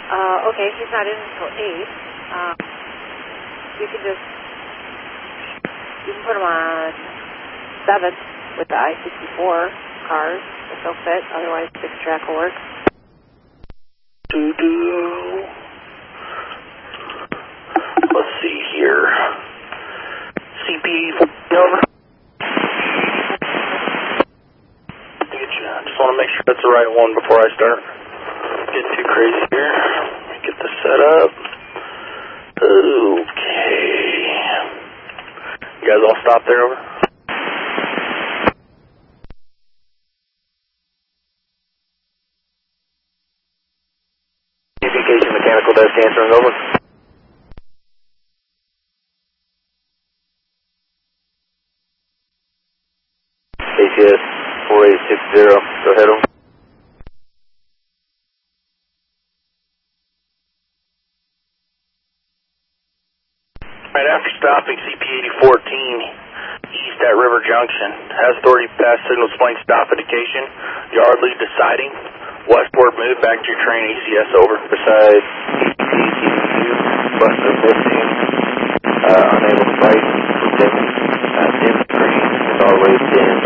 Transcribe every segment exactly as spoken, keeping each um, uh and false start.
Uh, okay, he's not in until eight. Uh, you can just, you can put him on seventh with the I sixty-four cars if they'll fit, otherwise six track will work. Doo-doo. Let's see here. C P over. I just want to make sure that's the right one before I start getting too crazy here. Let me get this set up. Okay. You guys all stop there, over? Communication mechanical desk answering, over. A T S four eight six zero, go ahead, over. Right after stopping C P eighty fourteen east at River Junction, has authority pass signal blank stop indication, yard lead deciding, westward move back to your train A C S, over. Beside E T two, Buster fifteen, uh, unable to fight, dim, uh, dim screen, and all the way dimmed.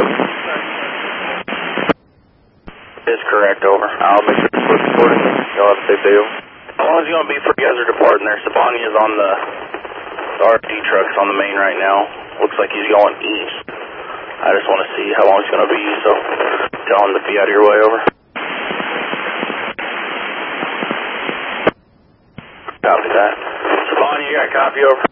Is correct, over. I'll make sure to put accordingly. Y'all have a safe day, over. How long is it going to be for you guys are departing there? Sabani is on the, the R F D trucks on the main right now. Looks like he's going east. I just want to see how long it's going to be, so tell him to be out of your way, over. Copy that. Sabani, you got a copy, over?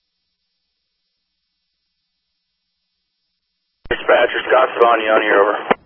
Dispatcher, Scott Sabani on here, over.